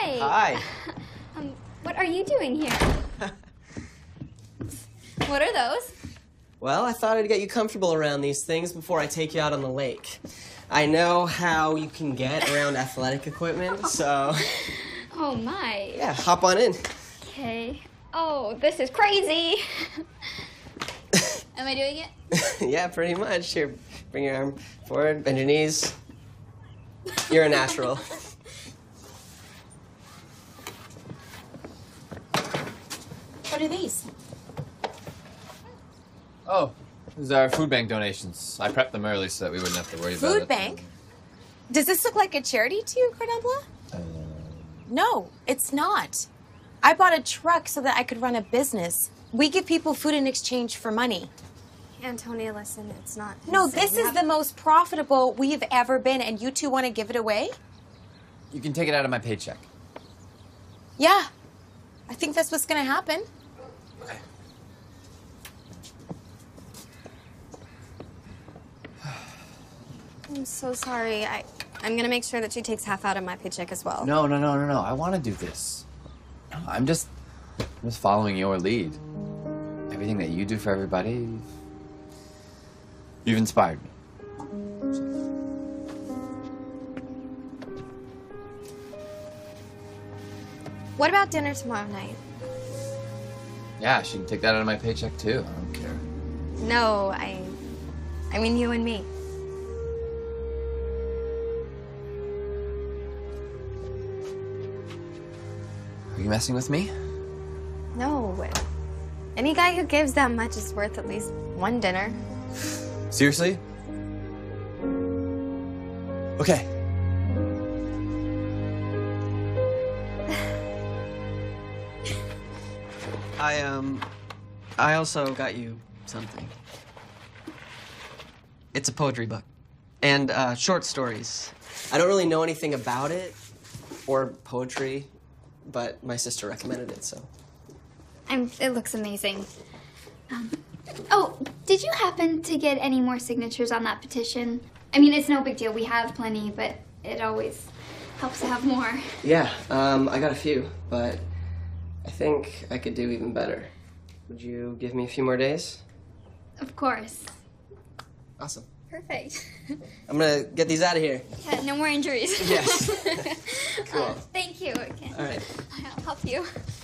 Hi. What are you doing here? What are those? Well, I thought I'd get you comfortable around these things before I take you out on the lake. I know how you can get around athletic equipment, so... Oh, my. Yeah, hop on in. Okay. Oh, this is crazy. Am I doing it? Yeah, pretty much. Here, bring your arm forward, bend your knees. You're a natural. What are these? Oh, these are food bank donations. I prepped them early so that we wouldn't have to worry about it. Food bank? Does this look like a charity to you, Cordon Bleu? No, it's not. I bought a truck so that I could run a business. We give people food in exchange for money. Antonia, listen, it's not... No, this is the most profitable we have ever been, and you two want to give it away? You can take it out of my paycheck. Yeah. I think that's what's going to happen. Okay. I'm so sorry. I'm going to make sure that she takes half out of my paycheck as well. No. I want to do this. No, I'm just following your lead. Everything that you do for everybody, you've inspired me. What about dinner tomorrow night? Yeah, she can take that out of my paycheck too. I don't care. No, I mean you and me. Are you messing with me? No. Any guy who gives that much is worth at least one dinner. Seriously? Okay. I also got you something. It's a poetry book. And, short stories. I don't really know anything about it, or poetry, but my sister recommended it, so. It looks amazing. Oh, did you happen to get any more signatures on that petition? I mean, it's no big deal. We have plenty, but it always helps to have more. Yeah, I got a few, but I think I could do even better. Would you give me a few more days? Of course. Awesome. Perfect. I'm gonna get these out of here. Yeah, no more injuries. Yes. Cool. Thank you. All right. I'll help you.